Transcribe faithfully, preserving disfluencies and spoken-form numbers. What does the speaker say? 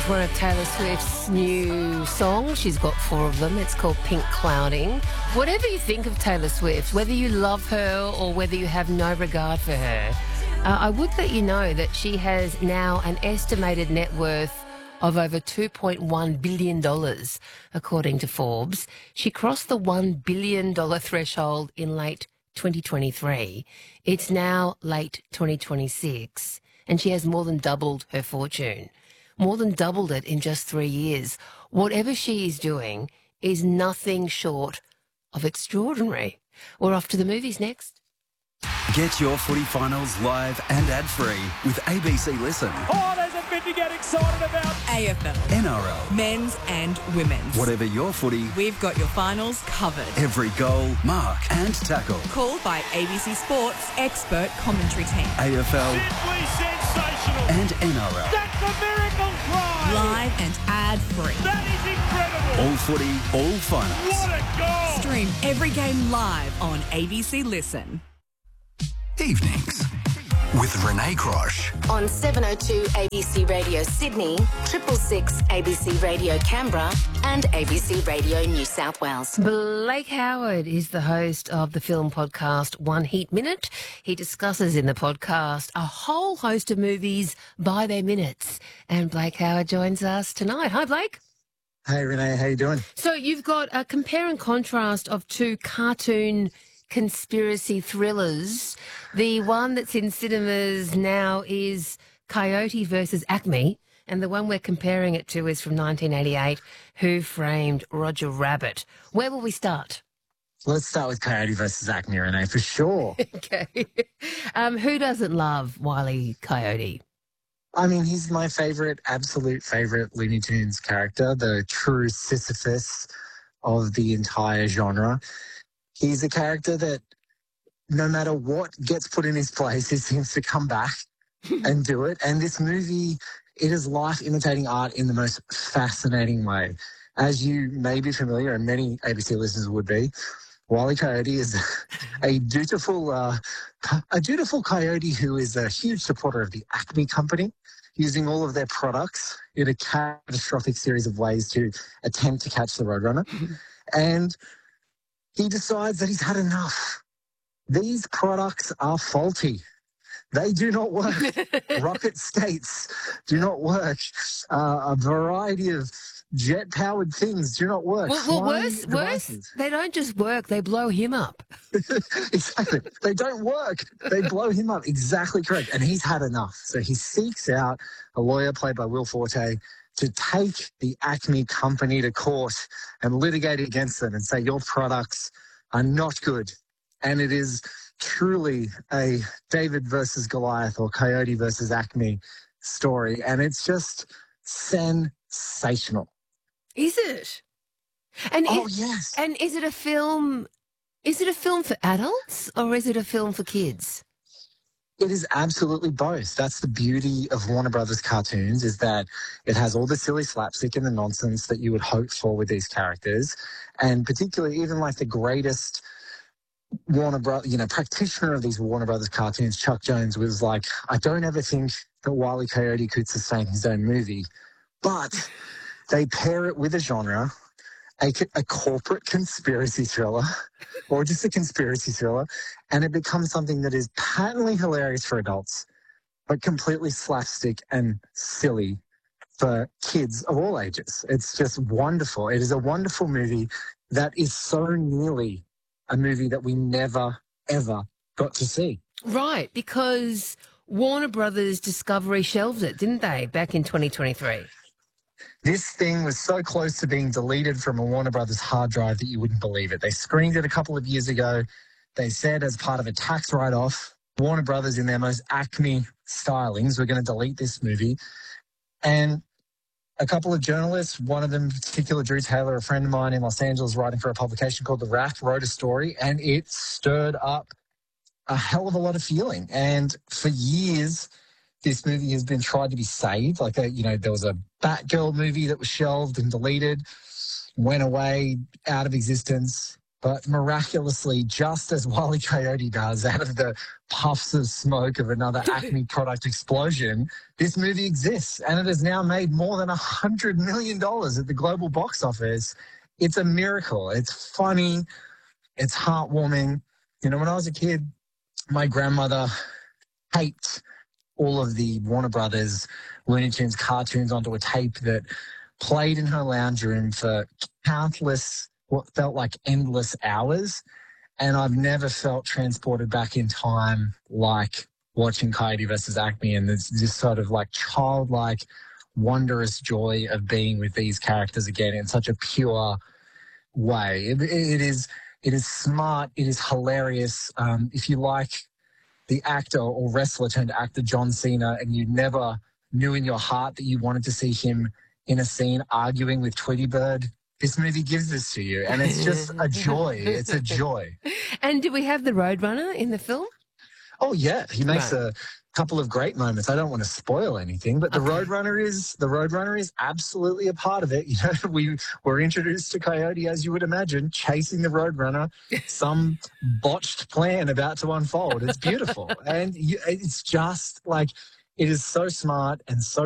is one of Taylor Swift's new songs. She's got four of them. It's called Pink Clouding. Whatever you think of Taylor Swift, whether you love her or whether you have no regard for her, uh, I would let you know that she has now an estimated net worth of over two point one billion dollars, according to Forbes. She crossed the one billion dollars threshold in late twenty twenty-three. It's now late twenty twenty-six, and she has more than doubled her fortune. More than doubled it in just three years. Whatever she is doing is nothing short of extraordinary. We're off to the movies next. Get your footy finals live and ad-free with A B C Listen. Oh, there's a bit to get excited about. A F L. N R L. Men's and women's. Whatever your footy, We've got your finals covered. every goal, mark and tackle. Called by A B C Sports expert commentary team. A F L Simply sensational. and N R L. That's a miracle try. Live and ad-free. That is incredible. All footy, all finals. What a goal. Stream every game live on A B C Listen. Evenings with Renee Crosh. On seven oh two A B C Radio Sydney, triple six A B C Radio Canberra and A B C Radio New South Wales. Blake Howard is the host of the film podcast One Heat Minute. He discusses in the podcast a whole host of movies by their minutes. And Blake Howard joins us tonight. Hi, Blake. Hey, Renee, how you doing? So you've got a compare and contrast of two cartoon conspiracy thrillers. The one that's in cinemas now is Coyote versus Acme, and the one we're comparing it to is from nineteen eighty-eight, Who Framed Roger Rabbit. Where will we start? Let's start with Coyote versus Acme, Renee, for sure. Okay. Um, who doesn't love Wile E. Coyote? I mean, he's my favourite, absolute favourite Looney Tunes character, the true Sisyphus of the entire genre. He's a character that no matter what gets put in his place, he seems to come back and do it. And this movie, it is life imitating art in the most fascinating way. As you may be familiar, and many A B C listeners would be, Wile E. Coyote is a dutiful, uh, a dutiful coyote who is a huge supporter of the Acme Company, using all of their products in a catastrophic series of ways to attempt to catch the Roadrunner. And he decides that he's had enough. These products are faulty. They do not work. Rocket skates do not work. Uh, a variety of jet-powered things do not work. Well, well Flying worse, worse, devices. they don't just work, they blow him up. Exactly. They don't work. They blow him up. Exactly correct. And he's had enough. So he seeks out a lawyer played by Will Forte to take the Acme Company to court and litigate against them and say your products are not good. And it is truly a David versus Goliath or Coyote versus Acme story. And it's just sensational. Is it? And Oh, is, yes. And is it a film? Is it a film for adults or is it a film for kids? It is absolutely both. That's the beauty of Warner Brothers cartoons, is that it has all the silly slapstick and the nonsense that you would hope for with these characters. And particularly even like the greatest Warner Brothers, you know, practitioner of these Warner Brothers cartoons, Chuck Jones, was like, I don't ever think that Wile E. Coyote could sustain his own movie. But they pair it with a genre, a, a corporate conspiracy thriller, or just a conspiracy thriller, and it becomes something that is patently hilarious for adults, but completely slapstick and silly for kids of all ages. It's just wonderful. It is a wonderful movie that is so nearly a movie that we never, ever got to see. Right, because Warner Brothers Discovery shelved it, didn't they, back in twenty twenty-three? This thing was so close to being deleted from a Warner Brothers hard drive that you wouldn't believe it. They screened it a couple of years ago. They said as part of a tax write-off, Warner Brothers in their most Acme stylings were going to delete this movie. And a couple of journalists, one of them in particular, Drew Taylor, a friend of mine in Los Angeles writing for a publication called The Wrap, wrote a story, and it stirred up a hell of a lot of feeling. And for years, this movie has been tried to be saved. Like, a, you know, there was a Batgirl movie that was shelved and deleted, went away, out of existence. But miraculously, just as Wile E. Coyote does out of the puffs of smoke of another Acme product explosion, this movie exists, and it has now made more than one hundred million dollars at the global box office. It's a miracle. It's funny. It's heartwarming. You know, when I was a kid, my grandmother taped all of the Warner Brothers Looney Tunes cartoons onto a tape that played in her lounge room for countless, what felt like endless hours. And I've never felt transported back in time like watching Coyote versus Acme, and there's this sort of like childlike, wondrous joy of being with these characters again in such a pure way. It, it is it is smart. It is hilarious. Um, if you like the actor or wrestler turned actor John Cena, and you never knew in your heart that you wanted to see him in a scene arguing with Tweety Bird, this movie gives this to you, and it's just a joy. It's a joy. And do we have the Roadrunner in the film? Oh, yeah. He makes Right. a couple of great moments. I don't want to spoil anything, but the Okay. Roadrunner is the Roadrunner is absolutely a part of it. You know, we were introduced to Coyote, as you would imagine, chasing the Roadrunner, some botched plan about to unfold. It's beautiful. And you, it's just like, it is so smart and so